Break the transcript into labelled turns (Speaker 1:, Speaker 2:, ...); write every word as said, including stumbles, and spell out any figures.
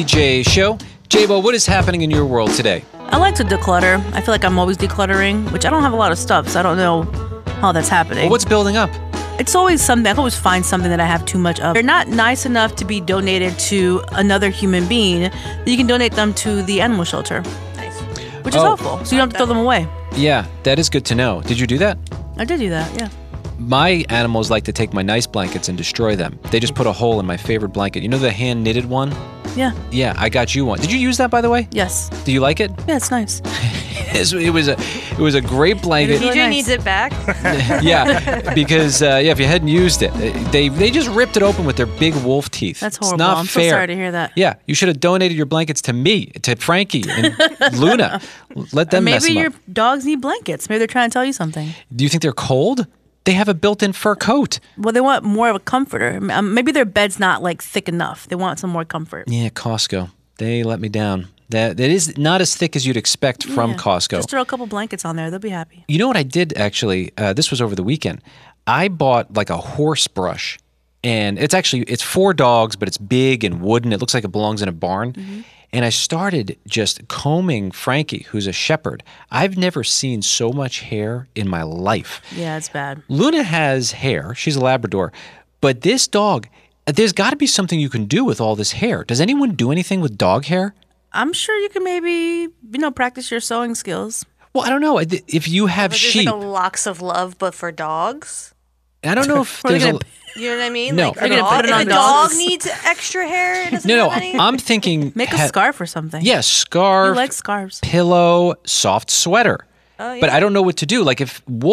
Speaker 1: J Show. J-Bo, what is happening in your world today?
Speaker 2: I like to declutter. I feel like I'm always decluttering, which I don't have a lot of stuff, so I don't know how that's happening.
Speaker 1: Well, what's building up?
Speaker 2: It's always something. I can always find something that I have too much of. They're not nice enough to be donated to another human being. You can donate them to the animal shelter. Nice. Which is
Speaker 1: Oh.
Speaker 2: helpful, so you don't have to throw them away.
Speaker 1: Yeah, that is good to know. Did you do that?
Speaker 2: I did do that, yeah.
Speaker 1: My animals like to take my nice blankets and destroy them. They just put a hole in my favorite blanket. You know the hand-knitted one?
Speaker 2: Yeah.
Speaker 1: Yeah, I got you one. Did you use that, by the way?
Speaker 2: Yes.
Speaker 1: Do you like it?
Speaker 2: Yeah, it's nice.
Speaker 1: It was a, it was a great blanket.
Speaker 2: Really
Speaker 3: D J
Speaker 2: nice.
Speaker 3: needs it back.
Speaker 1: Yeah, because uh, yeah, if you hadn't used it, they they just ripped it open with their big wolf teeth.
Speaker 2: That's
Speaker 1: It's
Speaker 2: horrible.
Speaker 1: not
Speaker 2: I'm
Speaker 1: fair.
Speaker 2: so sorry to hear that.
Speaker 1: Yeah, you should have donated your blankets to me, to Frankie and Luna. Let them mess
Speaker 2: Maybe
Speaker 1: them
Speaker 2: your
Speaker 1: up.
Speaker 2: dogs need blankets. Maybe they're trying to tell you something.
Speaker 1: Do you think they're cold? They have a built-in fur coat.
Speaker 2: Well, they want more of a comforter. Um, Maybe their bed's not like thick enough. They want some more comfort.
Speaker 1: Yeah, Costco. They let me down. That that is not as thick as you'd expect from
Speaker 2: Yeah.
Speaker 1: Costco.
Speaker 2: Just throw a couple blankets on there. They'll be happy.
Speaker 1: You know what I did actually? Uh, this was over the weekend. I bought like a horse brush, and it's actually it's for dogs, but it's big and wooden. It looks like it belongs in a barn.
Speaker 2: Mm-hmm.
Speaker 1: And I started just combing Frankie, who's a shepherd. I've never seen so much hair in my life.
Speaker 2: Yeah, it's bad.
Speaker 1: Luna has hair. She's a Labrador. But this dog, there's got to be something you can do with all this hair. Does anyone do anything with dog hair?
Speaker 2: I'm sure you can maybe, you know, practice your sewing skills.
Speaker 1: Well, I don't know. If you have
Speaker 3: But there's
Speaker 1: sheep,
Speaker 3: like a locks of love, but for dogs.
Speaker 1: I don't know if
Speaker 2: Are they
Speaker 1: there's a...
Speaker 2: gonna-
Speaker 3: You know what I mean?
Speaker 1: No.
Speaker 3: Like
Speaker 1: They're
Speaker 3: a
Speaker 2: gonna
Speaker 3: dog,
Speaker 2: put it
Speaker 3: if
Speaker 2: on
Speaker 3: a dog
Speaker 2: dogs.
Speaker 3: needs extra hair, it doesn't
Speaker 1: No, no,
Speaker 3: have any.
Speaker 1: I'm thinking...
Speaker 2: Make a
Speaker 1: ha-
Speaker 2: scarf or something.
Speaker 1: Yeah, scarf,
Speaker 2: You like scarves.
Speaker 1: pillow, soft sweater.
Speaker 3: Oh,
Speaker 1: But
Speaker 3: yeah.
Speaker 1: I don't know what to do. Like if